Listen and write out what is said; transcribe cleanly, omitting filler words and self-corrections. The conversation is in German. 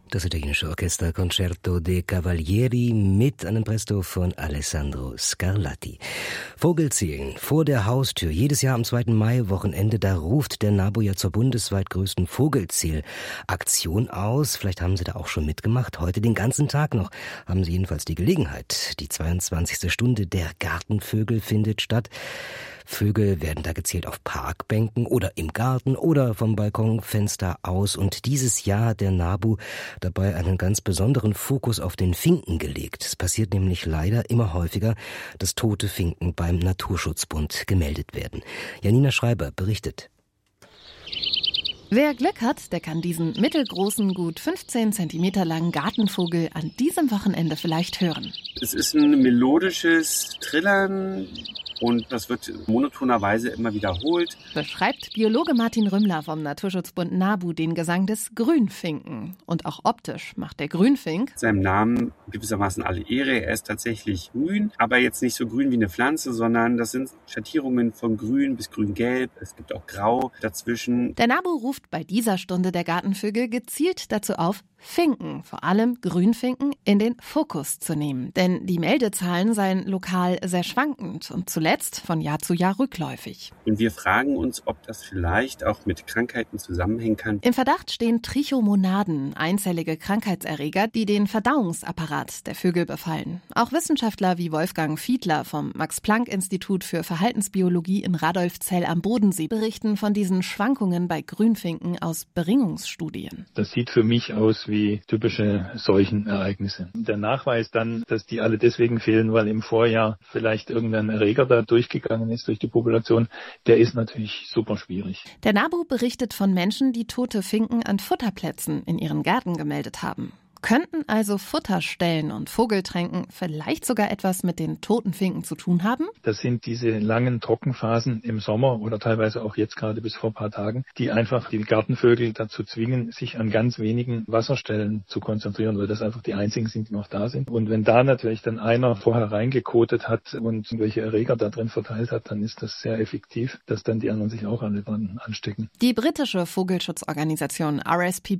Das italienische Orchester Concerto dei Cavalieri mit einem Presto von Alessandro Scarlatti. Vogelzählen vor der Haustür. Jedes Jahr am 2. Mai-Wochenende, da ruft der NABU ja zur bundesweit größten Vogelzählaktion aus. Vielleicht haben Sie da auch schon mitgemacht. Heute den ganzen Tag noch haben Sie jedenfalls die Gelegenheit. Die 22. Stunde der Gartenvögel findet statt. Vögel werden da gezählt auf Parkbänken oder im Garten oder vom Balkonfenster aus. Und dieses Jahr hat der NABU dabei einen ganz besonderen Fokus auf den Finken gelegt. Es passiert nämlich leider immer häufiger, dass tote Finken beim Naturschutzbund gemeldet werden. Janina Schreiber berichtet. Wer Glück hat, der kann diesen mittelgroßen, gut 15 Zentimeter langen Gartenvogel an diesem Wochenende vielleicht hören. Es ist ein melodisches Trillern und das wird monotonerweise immer wiederholt. Beschreibt Biologe Martin Rümmler vom Naturschutzbund NABU den Gesang des Grünfinken. Und auch optisch macht der Grünfink Seinem Namen gewissermaßen alle Ehre. Er ist tatsächlich grün, aber jetzt nicht so grün wie eine Pflanze, sondern das sind Schattierungen von grün bis grün-gelb. Es gibt auch grau dazwischen. Der NABU ruft bei dieser Stunde der Gartenvögel gezielt dazu auf, Finken, vor allem Grünfinken, in den Fokus zu nehmen. Denn die Meldezahlen seien lokal sehr schwankend und zuletzt von Jahr zu Jahr rückläufig. Und wir fragen uns, ob das vielleicht auch mit Krankheiten zusammenhängen kann. Im Verdacht stehen Trichomonaden, einzellige Krankheitserreger, die den Verdauungsapparat der Vögel befallen. Auch Wissenschaftler wie Wolfgang Fiedler vom Max-Planck-Institut für Verhaltensbiologie in Radolfzell am Bodensee berichten von diesen Schwankungen bei Grünfinken aus Beringungsstudien. Das sieht für mich aus wie typische Seuchenereignisse. Der Nachweis dann, dass die alle deswegen fehlen, weil im Vorjahr vielleicht irgendein Erreger da durchgegangen ist durch die Population, der ist natürlich super schwierig. Der NABU berichtet von Menschen, die tote Finken an Futterplätzen in ihren Gärten gemeldet haben. Könnten also Futterstellen und Vogeltränken vielleicht sogar etwas mit den toten Finken zu tun haben? Das sind diese langen Trockenphasen im Sommer oder teilweise auch jetzt gerade bis vor ein paar Tagen, die einfach die Gartenvögel dazu zwingen, sich an ganz wenigen Wasserstellen zu konzentrieren, weil das einfach die einzigen sind, die noch da sind. Und wenn da natürlich dann einer vorher reingekotet hat und irgendwelche Erreger da drin verteilt hat, dann ist das sehr effektiv, dass dann die anderen sich auch alle dran anstecken. Die britische Vogelschutzorganisation RSPB